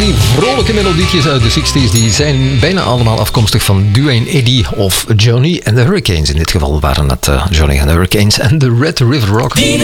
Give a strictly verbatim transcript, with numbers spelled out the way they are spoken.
die vrolijke melodietjes uit de zestig's, die zijn bijna allemaal afkomstig van Duane Eddy of Johnny and the Hurricanes. In dit geval waren het uh, Johnny and the Hurricanes en de Red River Rock.